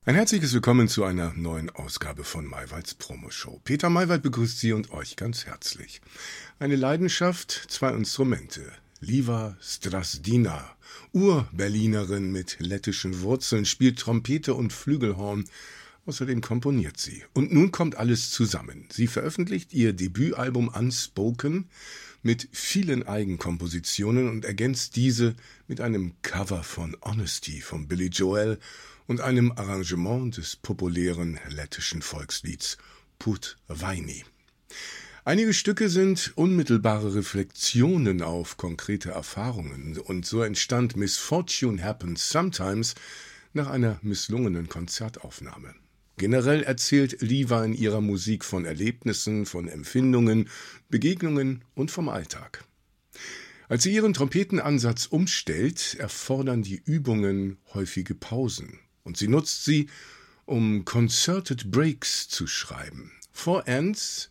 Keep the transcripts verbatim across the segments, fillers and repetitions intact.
Ein herzliches Willkommen zu einer neuen Ausgabe von Maywalds Promoshow. Peter Maywald begrüßt Sie und euch ganz herzlich. Eine Leidenschaft, zwei Instrumente. Liva Strazdina, Ur-Berlinerin mit lettischen Wurzeln, spielt Trompete und Flügelhorn. Außerdem komponiert sie. Und nun kommt alles zusammen. Sie veröffentlicht ihr Debütalbum Unspoken mit vielen Eigenkompositionen und ergänzt diese mit einem Cover von Honesty von Billy Joel und einem Arrangement des populären lettischen Volkslieds Put Vaini. Einige Stücke sind unmittelbare Reflexionen auf konkrete Erfahrungen und so entstand Misfortune Happens Sometimes nach einer misslungenen Konzertaufnahme. Generell erzählt Liva in ihrer Musik von Erlebnissen, von Empfindungen, Begegnungen und vom Alltag. Als sie ihren Trompetenansatz umstellt, erfordern die Übungen häufige Pausen. Und sie nutzt sie, um Concerted Breaks zu schreiben. Four Ends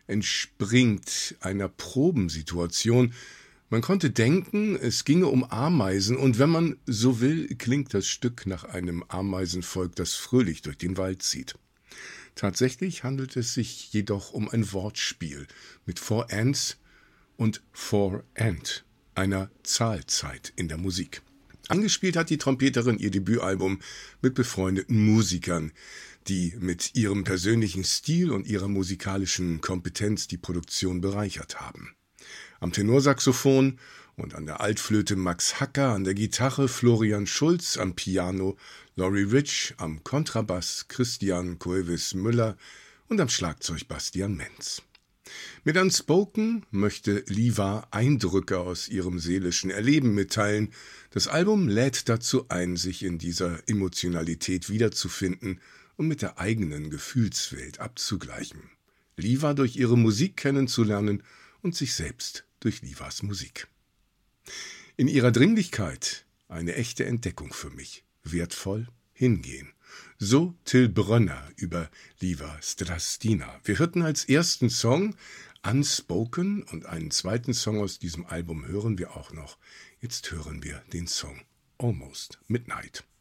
entspringt einer Probensituation. Man konnte denken, es ginge um Ameisen, und wenn man so will, klingt das Stück nach einem Ameisenvolk, das fröhlich durch den Wald zieht. Tatsächlich handelt es sich jedoch um ein Wortspiel mit Four Ends und Four End, einer Zahlzeit in der Musik. Angespielt hat die Trompeterin ihr Debütalbum mit befreundeten Musikern, die mit ihrem persönlichen Stil und ihrer musikalischen Kompetenz die Produktion bereichert haben. Am Tenorsaxophon und an der Altflöte Max Hacker, an der Gitarre Florian Schulz, am Piano Laurie Rich, am Kontrabass Christian Koevis Müller und am Schlagzeug Bastian Menz. Mit Unspoken möchte Liva Eindrücke aus ihrem seelischen Erleben mitteilen. Das Album lädt dazu ein, sich in dieser Emotionalität wiederzufinden und mit der eigenen Gefühlswelt abzugleichen. Liva durch ihre Musik kennenzulernen und sich selbst durch Livas Musik. In ihrer Dringlichkeit eine echte Entdeckung für mich. Wertvoll hingehen. So Till Brönner über Liva Strazdina. Wir hörten als ersten Song Unspoken und einen zweiten Song aus diesem Album hören wir auch noch. Jetzt hören wir den Song Almost Midnight.